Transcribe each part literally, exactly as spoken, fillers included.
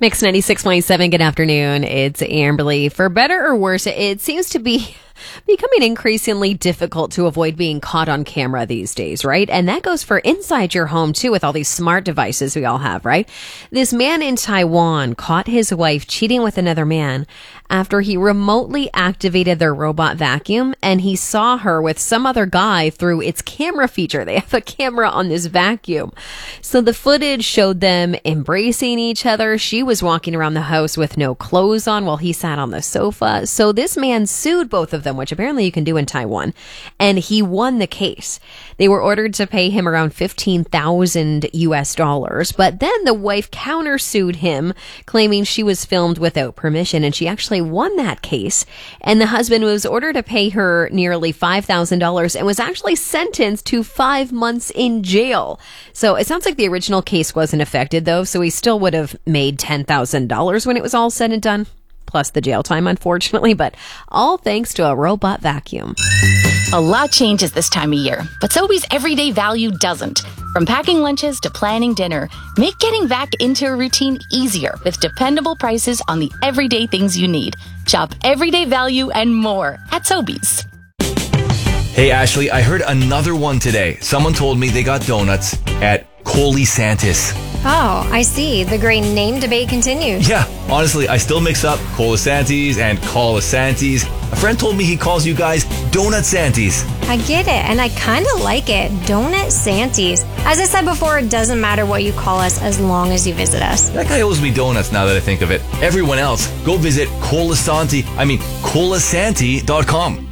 Mix ninety-six point seven, good afternoon. It's Amberly. For better or worse, it seems to be becoming increasingly difficult to avoid being caught on camera these days, right? And that goes for inside your home, too, with all these smart devices we all have, right? This man in Taiwan caught his wife cheating with another man after he remotely activated their robot vacuum, and he saw her with some other guy through its camera feature. They have a camera on this vacuum. So the footage showed them embracing each other. She was walking around the house with no clothes on while he sat on the sofa. So this man sued both of them, which apparently you can do in Taiwan, and he won the case. They were ordered to pay him around fifteen thousand U S dollars, but then the wife countersued him, claiming she was filmed without permission, and she actually won that case. And the husband was ordered to pay her nearly five thousand dollars and was actually sentenced to five months in jail. So it sounds like the original case wasn't affected, though, so he still would have made ten thousand dollars when it was all said and done. Plus the jail time, unfortunately, but all thanks to a robot vacuum. A lot changes this time of year, but Sobeys everyday value doesn't. From packing lunches to planning dinner, make getting back into a routine easier with dependable prices on the everyday things you need. Shop everyday value and more at Sobeys. Hey, Ashley, I heard another one today. Someone told me they got donuts at Colisantis. Oh, I see. The great name debate continues. Yeah, honestly, I still mix up Colisantis and Colisantis. A friend told me he calls you guys Donut Santies. I get it, and I kind of like it. Donut Santies. As I said before, it doesn't matter what you call us as long as you visit us. That guy owes me donuts now that I think of it. Everyone else, go visit Colisanti, I mean, colasanti dot com.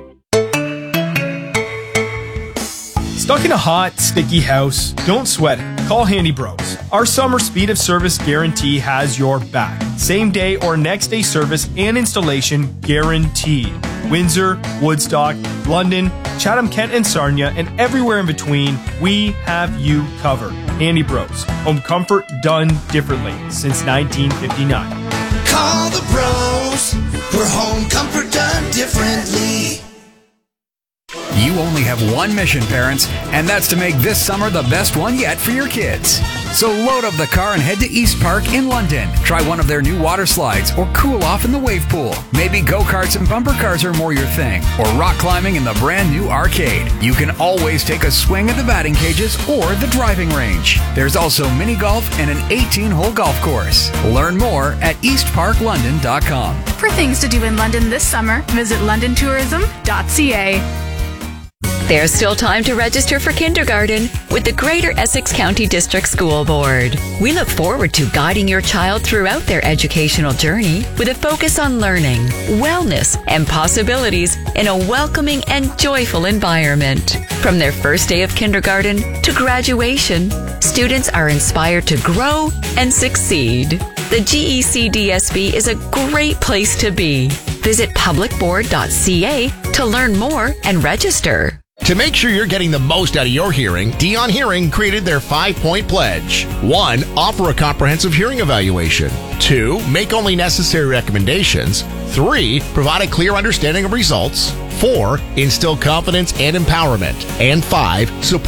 Stuck in a hot, sticky house? Don't sweat it. Call Handy Bros. Our summer speed of service guarantee has your back. Same day or next day service and installation guaranteed. Windsor, Woodstock, London, Chatham, Kent, and Sarnia, and everywhere in between, we have you covered. Handy Bros. Home comfort done differently since nineteen fifty-nine. Call the bros. We're home comfort done differently. You only have one mission, parents, and that's to make this summer the best one yet for your kids. So load up the car and head to East Park in London. Try one of their new water slides or cool off in the wave pool. Maybe go-karts and bumper cars are more your thing, or rock climbing in the brand new arcade. You can always take a swing at the batting cages or the driving range. There's also mini golf and an eighteen-hole golf course. Learn more at east park london dot com. For things to do in London this summer, visit london tourism dot c a. There's still time to register for kindergarten with the Greater Essex County District School Board. We look forward to guiding your child throughout their educational journey with a focus on learning, wellness, and possibilities in a welcoming and joyful environment. From their first day of kindergarten to graduation, students are inspired to grow and succeed. The G E C D S B is a great place to be. Visit public board dot c a to learn more and register. To make sure you're getting the most out of your hearing, Dion Hearing created their five-point pledge. One, offer a comprehensive hearing evaluation. Two, make only necessary recommendations. Three, provide a clear understanding of results. Four, instill confidence and empowerment. And five, support